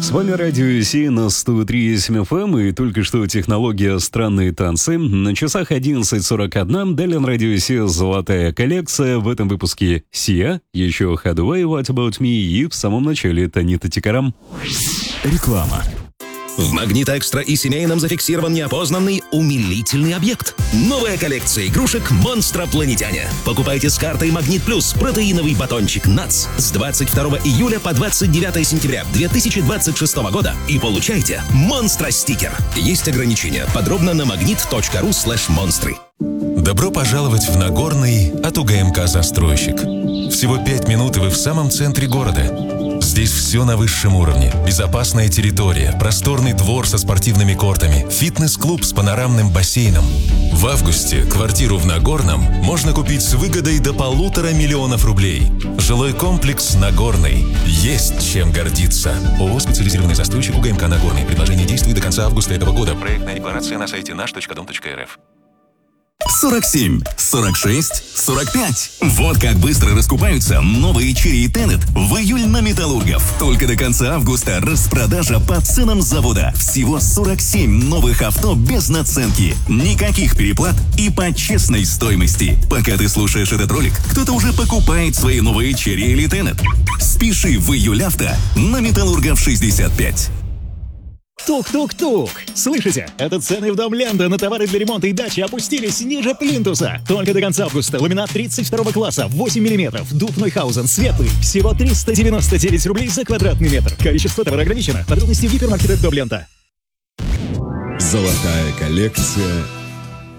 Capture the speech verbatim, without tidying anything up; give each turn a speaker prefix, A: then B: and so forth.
A: С вами Радио Си на сто три и семь эф эм, и только что технология «Странные танцы». На часах одиннадцать сорок один, далее на Радио Си «Золотая коллекция». В этом выпуске Сия, еще Hathaway, What About Me, и в самом начале Танита Тикарам.
B: Реклама. В Магнит Экстра и семейном зафиксирован неопознанный умилительный объект. Новая коллекция игрушек «Монстропланетяне». Покупайте с картой Магнит Плюс протеиновый батончик НАЦ с двадцать второго июля по двадцать девятое сентября две тысячи двадцать шестого года и получайте монстро-стикер. Есть ограничения. Подробно на магнит точка ру слэш монстры.
C: Добро пожаловать в Нагорный от УГМК «Застройщик». Всего пять минут, и вы в самом центре города. Здесь все на высшем уровне. Безопасная территория, просторный двор со спортивными кортами, фитнес-клуб с панорамным бассейном. В августе квартиру в Нагорном можно купить с выгодой до полутора миллионов рублей. Жилой комплекс «Нагорный». Есть чем гордиться. ООО «Специализированный застройщик» УГМК «Нагорный». Предложение действует до конца августа этого года. Проектная декларация на сайте наш точка дом точка эр эф.
D: сорок семь, сорок шесть, сорок пять. Вот как быстро раскупаются новые Chery Tenet в июль на Металлургов. Только до конца августа распродажа по ценам завода. Всего сорок семь новых авто без наценки. Никаких переплат и по честной стоимости. Пока ты слушаешь этот ролик, кто-то уже покупает свои новые Chery или Tenet. Спеши в июль авто на Металлургов шестьдесят пять.
E: Тук-тук-тук! Слышите? Это цены в Дом Ленда на товары для ремонта и дачи опустились ниже плинтуса. Только до конца августа ламинат тридцать второго класса, восемь миллиметров, дуб Нойхаузен, светлый. Всего триста девяносто девять рублей за квадратный метр. Количество товара ограничено. Подробности в гипермаркетах Дом Ленда.
F: Золотая коллекция